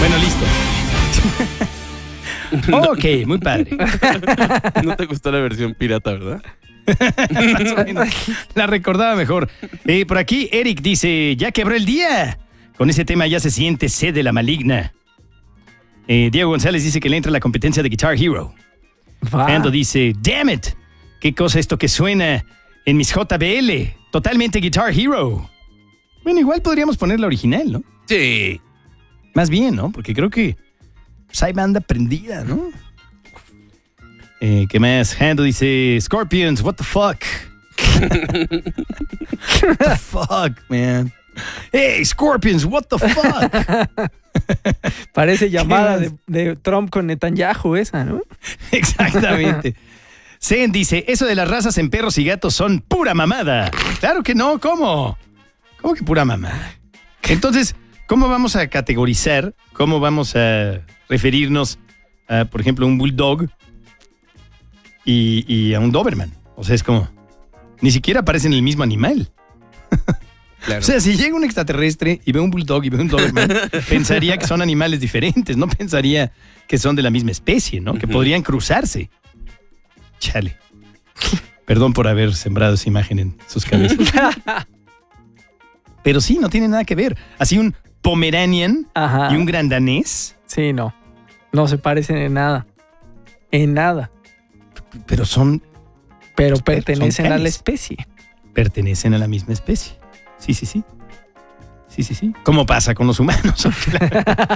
Bueno, listo. Ok, muy padre. No te gustó la versión pirata, ¿verdad? Más o menos. La recordaba mejor. Por aquí, Eric dice, ya quebró el día. Con ese tema ya se siente sed de la maligna. Diego González dice que le entra la competencia de Guitar Hero. Ando dice, damn it. ¿Qué cosa esto que suena en mis JBL? Totalmente Guitar Hero. Bueno, igual podríamos poner la original, ¿no? Sí. Más bien, ¿no? Porque creo que pues, hay banda prendida, ¿no? ¿Qué más? Hando dice, Scorpions, what the fuck? What the fuck, man? Hey, Scorpions, what the fuck? Parece llamada de Trump con Netanyahu esa, ¿no? Exactamente. Zen dice, eso de las razas en perros y gatos son pura mamada. Claro que no, ¿cómo? ¿Cómo que pura mamada? Entonces, ¿cómo vamos a categorizar? ¿Cómo vamos a referirnos a, por ejemplo, un bulldog y a un Doberman? O sea, es como, ni siquiera parecen el mismo animal. Claro. O sea, si llega un extraterrestre y ve un bulldog y ve un Doberman, pensaría que son animales diferentes, no pensaría que son de la misma especie, ¿no? Que podrían cruzarse. Chale. Perdón por haber sembrado esa imagen en sus cabezas. Pero sí, no tiene nada que ver. Así un Pomeranian y un gran danés. Sí, no. No se parecen en nada. En nada. Pero son... Pero pertenecen son a la especie. Pertenecen a la misma especie. Sí, sí, sí. Sí, sí, sí. ¿Cómo pasa con los humanos?